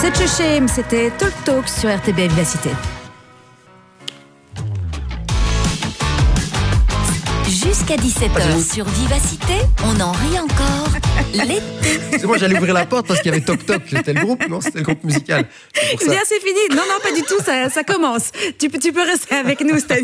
Touch a Shame, c'était Talk Talk sur RTBF Vivacité. Jusqu'à 17h sur Vivacité, on en rit encore. L'été. Moi, j'allais ouvrir la porte parce qu'il y avait Toc Toc. C'était le groupe, non? C'était le groupe musical. C'est bien, c'est fini. Non, pas du tout, ça commence. Tu peux rester avec nous, Stani.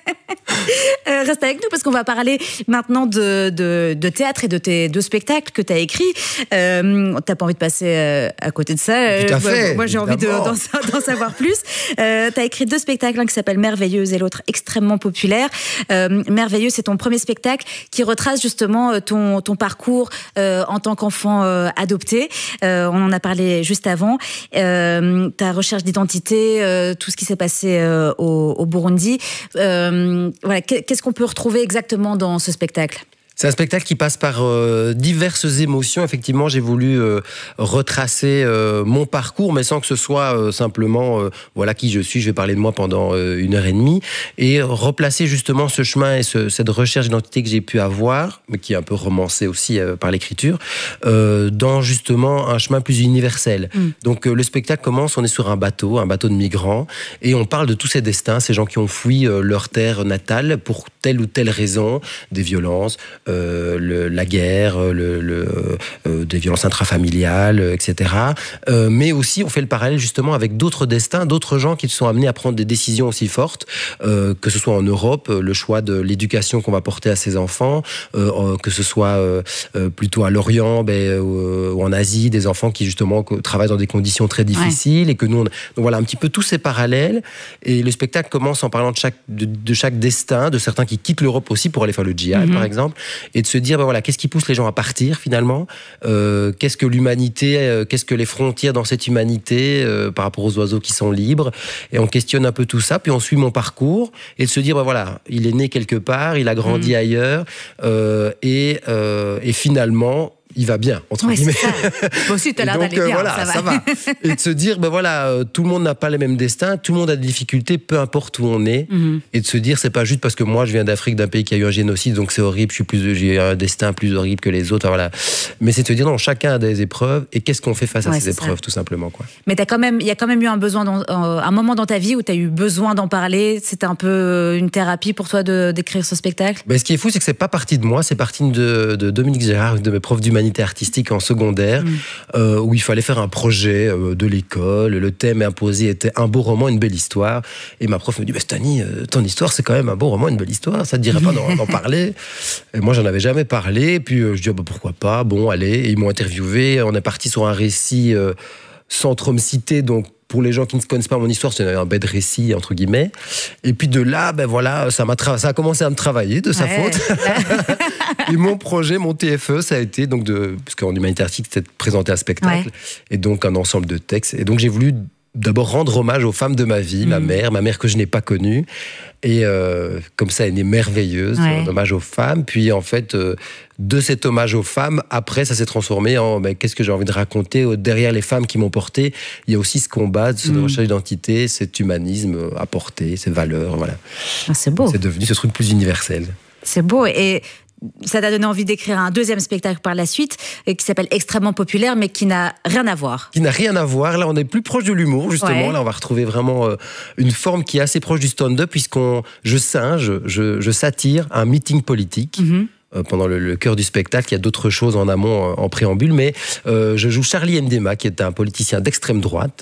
Reste avec nous parce qu'on va parler maintenant de théâtre et de tes deux spectacles que tu as écrits. T'as pas envie de passer à côté de ça? Tout à fait. Moi, j'ai envie d'en savoir plus. T'as écrit deux spectacles, un qui s'appelle Merveilleuse et l'autre Extrêmement populaire. Merveilleuse, c'est ton premier spectacle qui retrace justement ton parcours en tant qu'enfant adopté. On en a parlé juste avant. Ta recherche d'identité, tout ce qui s'est passé au Burundi. Voilà, qu'est-ce qu'on peut retrouver exactement dans ce spectacle ? C'est un spectacle qui passe par diverses émotions. Effectivement, j'ai voulu retracer mon parcours, mais sans que ce soit simplement voilà qui je suis. Je vais parler de moi pendant 1h30 et replacer justement ce chemin et cette recherche d'identité que j'ai pu avoir, mais qui est un peu romancée aussi par l'écriture, dans justement un chemin plus universel. Donc le spectacle commence, on est sur un bateau de migrants, et on parle de tous ces destins, ces gens qui ont fui leur terre natale pour telle ou telle raison, des violences, la guerre, des violences intrafamiliales, etc. Mais aussi, on fait le parallèle justement avec d'autres destins, d'autres gens qui sont amenés à prendre des décisions aussi fortes, que ce soit en Europe, le choix de l'éducation qu'on va porter à ses enfants, que ce soit plutôt à l'Orient ou en Asie, des enfants qui justement travaillent dans des conditions très difficiles, et que nous, donc voilà un petit peu tous ces parallèles. Et le spectacle commence en parlant de chaque destin, de certains qui quittent l'Europe aussi pour aller faire le djihad, par exemple, et de se dire, voilà, qu'est-ce qui pousse les gens à partir finalement, qu'est-ce que l'humanité, qu'est-ce que les frontières dans cette humanité par rapport aux oiseaux qui sont libres, et on questionne un peu tout ça, puis on suit mon parcours, et de se dire, voilà, il est né quelque part, il a grandi ailleurs, et finalement, il va bien, entre guillemets. Moi aussi, tu as l'air d'aller bien, voilà, ça va. Et de se dire, tout le monde n'a pas les mêmes destins, tout le monde a des difficultés, peu importe où on est. Et de se dire, c'est pas juste parce que moi, je viens d'Afrique, d'un pays qui a eu un génocide, donc c'est horrible, j'ai un destin plus horrible que les autres. Voilà. Mais c'est de se dire, non, chacun a des épreuves, et qu'est-ce qu'on fait face à ces épreuves, tout simplement, quoi. Mais il y a quand même eu un besoin, un moment dans ta vie où tu as eu besoin d'en parler. C'était un peu une thérapie pour toi d'écrire ce spectacle? Ce qui est fou, c'est que c'est pas parti de moi, c'est parti de Dominique Gérard, une de mes profs d'humanité artistique en secondaire, où il fallait faire un projet de l'école. Le thème imposé était un beau roman, une belle histoire. Et ma prof me dit, Stani, ton histoire, c'est quand même un beau roman, une belle histoire. Ça te dirait pas d'en parler? Et moi, j'en avais jamais parlé. Et puis, je dis, pourquoi pas? Bon, allez. Et ils m'ont interviewé. On est parti sur un récit sans trop me citer, donc pour les gens qui ne connaissent pas mon histoire, c'est un bête récit, entre guillemets. Et puis de là, voilà, ça a commencé à me travailler, de sa faute. Et mon projet, mon TFE, ça a été, donc puisqu'en humanité artistique, c'était de présenter un spectacle, et donc un ensemble de textes. Et donc j'ai voulu d'abord rendre hommage aux femmes de ma vie, ma mère que je n'ai pas connue. Et comme ça est née Merveilleuse, un hommage aux femmes. Puis en fait, de cet hommage aux femmes, après ça s'est transformé en qu'est-ce que j'ai envie de raconter derrière les femmes qui m'ont porté. Il y a aussi ce combat, cette recherche d'identité, cet humanisme à porter, ces valeurs, voilà. C'est beau. C'est devenu ce truc plus universel. C'est beau. Et ça t'a donné envie d'écrire un deuxième spectacle par la suite, qui s'appelle Extrêmement populaire, mais qui n'a rien à voir. Qui n'a rien à voir. Là, on est plus proche de l'humour, justement. Là, on va retrouver vraiment une forme qui est assez proche du stand-up, je satire un meeting politique. Pendant le cœur du spectacle, il y a d'autres choses en amont, en préambule, mais je joue Charlie Ndema, qui est un politicien d'extrême droite,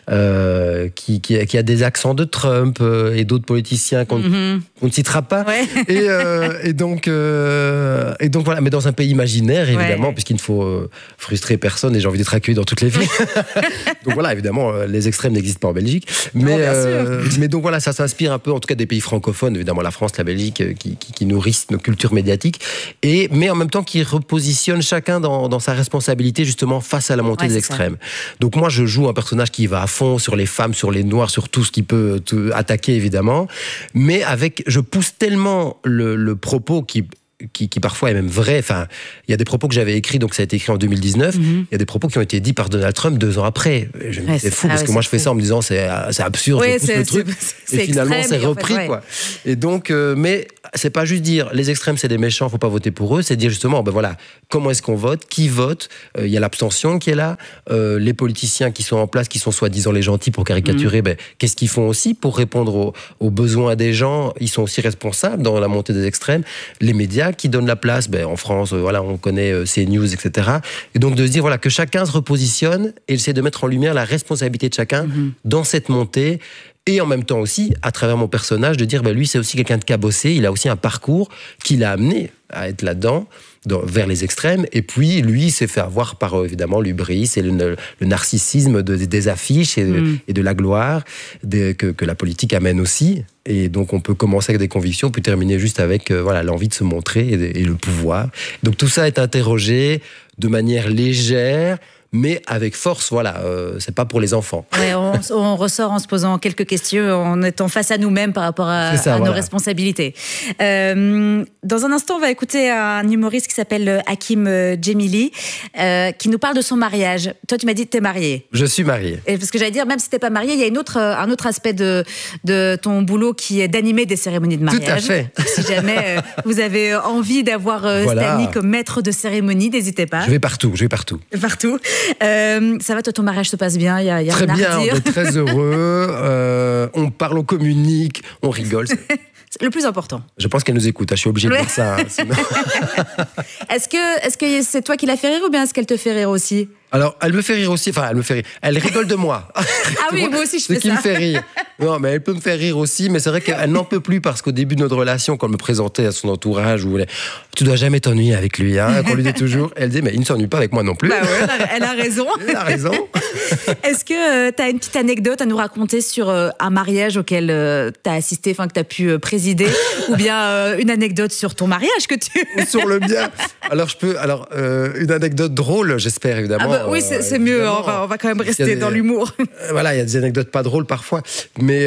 qui a des accents de Trump et d'autres politiciens qu'on ne citera pas. Et donc voilà, mais dans un pays imaginaire, évidemment, puisqu'il ne faut frustrer personne, et j'ai envie d'être accueilli dans toutes les villes. Donc voilà, évidemment, les extrêmes n'existent pas en Belgique. Mais donc voilà, ça s'inspire un peu, en tout cas, des pays francophones, évidemment la France, la Belgique, qui nourrissent nos cultures médiatiques. Mais en même temps qui repositionne chacun dans sa responsabilité justement face à la montée des extrêmes. Donc moi je joue un personnage qui va à fond sur les femmes, sur les noirs, sur tout ce qui peut attaquer évidemment, mais je pousse tellement le propos qui parfois est même vrai. Enfin, il y a des propos que j'avais écrits, donc ça a été écrit en 2019. Il y a des propos qui ont été dits par Donald Trump 2 ans après. Je me dis, c'est fou, parce que moi je fais ça en me disant c'est absurde, je pousse le truc. Et finalement c'est repris, quoi. Et donc, mais c'est pas juste dire les extrêmes c'est des méchants, faut pas voter pour eux, c'est dire justement, ben voilà, comment est-ce qu'on vote, qui vote, il y a l'abstention qui est là, les politiciens qui sont en place, qui sont soi-disant les gentils pour caricaturer, ben, qu'est-ce qu'ils font aussi pour répondre aux besoins des gens, ils sont aussi responsables dans la montée des extrêmes, les médias qui donnent la place, ben, en France, voilà, on connaît CNews, etc. Et donc de se dire voilà, que chacun se repositionne et essaie de mettre en lumière la responsabilité de chacun dans cette montée. Et en même temps aussi, à travers mon personnage, de dire, ben lui, c'est aussi quelqu'un de cabossé, il a aussi un parcours qui l'a amené à être là-dedans, vers les extrêmes. Et puis, lui, il s'est fait avoir par, évidemment, l'hubris et le narcissisme des affiches et de la gloire que la politique amène aussi. Et donc, on peut commencer avec des convictions, puis terminer juste avec voilà, l'envie de se montrer et le pouvoir. Donc, tout ça est interrogé de manière légère, mais avec force, voilà, c'est pas pour les enfants. Ouais, on ressort en se posant quelques questions, en étant face à nous-mêmes par rapport à nos responsabilités. Dans un instant, on va écouter un humoriste qui s'appelle Hakim Djemili, qui nous parle de son mariage. Toi, tu m'as dit que tu es marié. Je suis marié. Et parce que j'allais dire, même si tu n'es pas marié, il y a un autre aspect de ton boulot qui est d'animer des cérémonies de mariage. Tout à fait. Si jamais vous avez envie d'avoir Stanley comme maître de cérémonie, n'hésitez pas. Je vais partout. Partout. Ça va, toi, ton mariage se passe bien, y a très rien bien, à redire. on est très heureux, on parle, on communique, on rigole. C'est le plus important. Je pense qu'elle nous écoute, je suis obligé de dire ça. Sinon... Est-ce que c'est toi qui la fait rire ou bien est-ce qu'elle te fait rire aussi ? Alors, elle me fait rire aussi, enfin, elle me fait rire. Elle rigole de moi. Ah oui, moi aussi, je fais ça. Ce qui me fait rire. Non, mais elle peut me faire rire aussi, mais c'est vrai qu'elle n'en peut plus parce qu'au début de notre relation, quand elle me présentait à son entourage, où tu dois jamais t'ennuyer avec lui, hein, qu'on lui dit toujours, elle dit, mais il ne s'ennuie pas avec moi non plus. Bah ouais, elle a raison. Elle a raison. Est-ce que tu as une petite anecdote à nous raconter sur un mariage auquel tu as assisté, enfin que tu as pu présider, ou bien une anecdote sur ton mariage que tu... Ou sur le mien. Alors, une anecdote drôle, j'espère, évidemment. Ah bah, oui, c'est mieux, on va quand même rester dans l'humour. Voilà, il y a des anecdotes pas drôles parfois, mais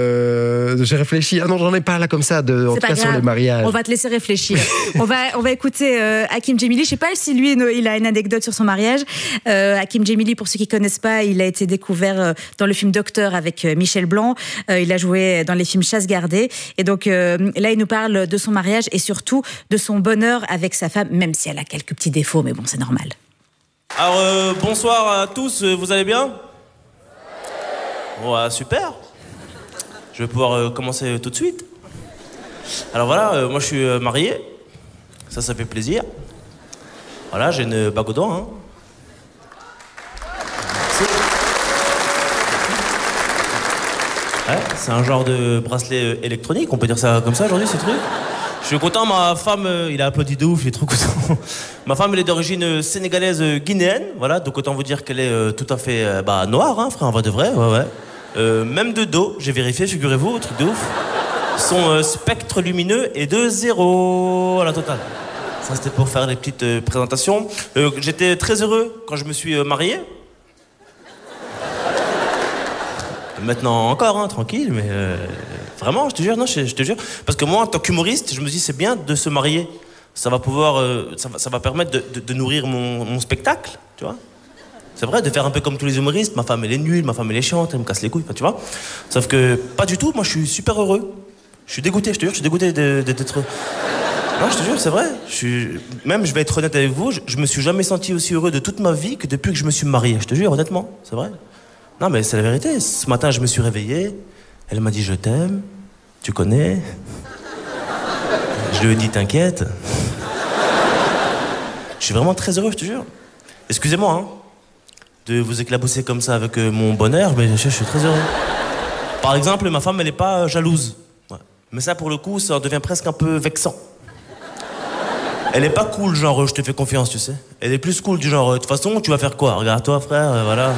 j'ai réfléchi. Ah non, j'en ai pas là comme ça, en tout cas sur les mariages. On va te laisser réfléchir. on va écouter Hakim Djemili. Je sais pas si lui, il a une anecdote sur son mariage. Hakim Djemili, pour ceux qui connaissent pas, il a été découvert dans le film Docteur avec Michel Blanc. Il a joué dans les films Chasse gardée. Et donc là, il nous parle de son mariage et surtout de son bonheur avec sa femme, même si elle a quelques petits défauts, mais bon, c'est normal. Alors, bonsoir à tous, vous allez bien ? Ouais, super. Je vais pouvoir commencer tout de suite. Alors voilà, moi je suis marié. Ça fait plaisir. Voilà, j'ai une bague au doigt, hein. Ouais, c'est un genre de bracelet électronique, on peut dire ça comme ça aujourd'hui, ce truc. Je suis content, ma femme, il a applaudi de ouf, il est trop content. Ma femme, elle est d'origine sénégalaise guinéenne, voilà, donc autant vous dire qu'elle est tout à fait noire, hein, frère, en vrai de vrai, ouais. Même de dos, j'ai vérifié, figurez-vous, truc de ouf. Son spectre lumineux est de 0 à la totale. Ça, c'était pour faire les petites présentations. J'étais très heureux quand je me suis marié. Maintenant encore, hein, tranquille, mais vraiment, je te jure, non, je te jure. Parce que moi, en tant qu'humoriste, je me dis c'est bien de se marier. Ça va pouvoir, ça va permettre de nourrir mon spectacle, tu vois. C'est vrai, de faire un peu comme tous les humoristes. Ma femme, elle est nulle, ma femme, elle est chiante, elle me casse les couilles, tu vois. Sauf que pas du tout. Moi, je suis super heureux. Je suis dégoûté, je te jure, je suis dégoûté d'être. Non, je te jure, c'est vrai. Même, je vais être honnête avec vous, je me suis jamais senti aussi heureux de toute ma vie que depuis que je me suis marié. Je te jure, honnêtement, c'est vrai. Non, mais c'est la vérité. Ce matin, je me suis réveillé. Elle m'a dit, je t'aime. Tu connais. Je lui ai dit, t'inquiète. Je suis vraiment très heureux, je te jure. Excusez-moi, hein, de vous éclabousser comme ça avec mon bonheur, mais je suis très heureux. Par exemple, ma femme, elle n'est pas jalouse. Ouais. Mais ça, pour le coup, ça devient presque un peu vexant. Elle n'est pas cool, genre, je te fais confiance, tu sais. Elle est plus cool, du genre, de toute façon, tu vas faire quoi? Regarde-toi, frère, voilà.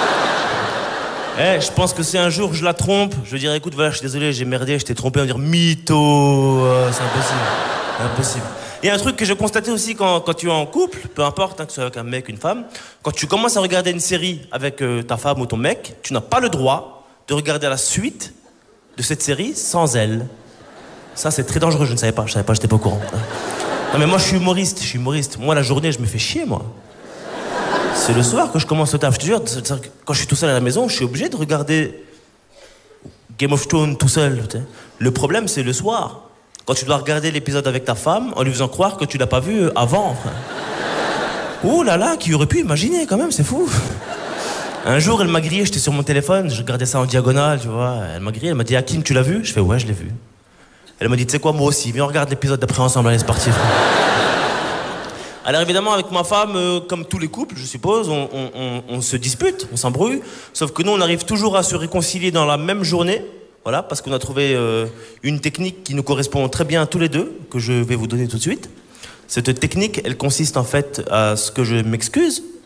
Je pense que si un jour je la trompe, je vais dire, écoute, voilà, je suis désolé, j'ai merdé, je t'ai trompé, on va dire, mytho, c'est impossible. Impossible. Il y a un truc que j'ai constaté aussi quand tu es en couple, peu importe, hein, que ce soit avec un mec, une femme, quand tu commences à regarder une série avec ta femme ou ton mec, tu n'as pas le droit de regarder la suite de cette série sans elle. Ça, c'est très dangereux, je ne savais pas, j'étais pas au courant. Non mais moi je suis humoriste. Moi la journée je me fais chier moi. C'est le soir que je commence le taf. Je te jure, quand je suis tout seul à la maison, je suis obligé de regarder Game of Thrones tout seul. Tu sais. Le problème c'est le soir. Quand tu dois regarder l'épisode avec ta femme en lui faisant croire que tu l'as pas vu avant. Oh là là, qui aurait pu imaginer quand même, c'est fou. Un jour elle m'a grillé, j'étais sur mon téléphone, je regardais ça en diagonale, tu vois. Elle m'a grillé, elle m'a dit Hakim, tu l'as vu? Je fais ouais, je l'ai vu. Elle m'a dit tu sais quoi, moi aussi, viens on regarde l'épisode d'après ensemble, allez c'est parti. Alors évidemment avec ma femme, comme tous les couples je suppose, on se dispute, on s'embrouille, sauf que nous on arrive toujours à se réconcilier dans la même journée, voilà, parce qu'on a trouvé une technique qui nous correspond très bien à tous les deux, que je vais vous donner tout de suite. Cette technique, elle consiste en fait à ce que je m'excuse,